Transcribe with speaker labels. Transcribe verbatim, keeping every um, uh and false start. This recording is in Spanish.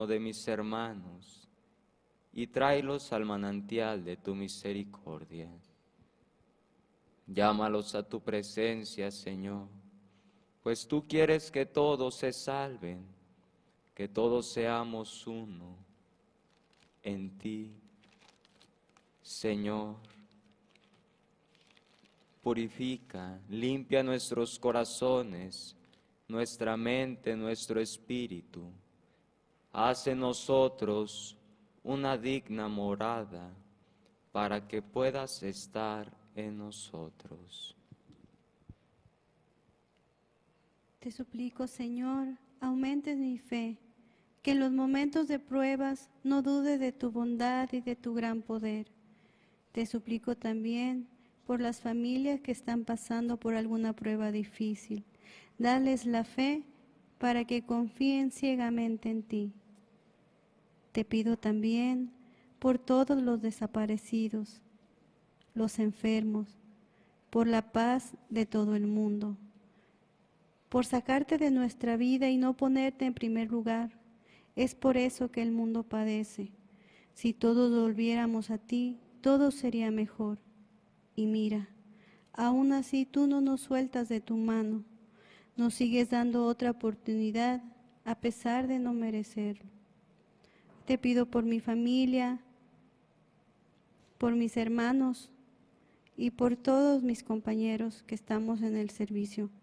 Speaker 1: de mis hermanos, y tráelos al manantial de tu misericordia. Llámalos a tu presencia, Señor, pues tú quieres que todos se salven, que todos seamos uno en ti. Señor, purifica, limpia nuestros corazones, nuestra mente, nuestro espíritu. Haz en nosotros una digna morada para que puedas estar en nosotros.
Speaker 2: Te suplico, Señor, aumentes mi fe, que en los momentos de pruebas no dude de tu bondad y de tu gran poder. Te suplico también por las familias que están pasando por alguna prueba difícil. Dales la fe para que confíen ciegamente en ti. Te pido también por todos los desaparecidos, los enfermos, por la paz de todo el mundo, por sacarte de nuestra vida y no ponerte en primer lugar. Es por eso que el mundo padece. Si todos volviéramos a ti, todo sería mejor. Y mira, aún así tú no nos sueltas de tu mano, nos sigues dando otra oportunidad a pesar de no merecerlo. Te pido por mi familia, por mis hermanos y por todos mis compañeros que estamos en el servicio.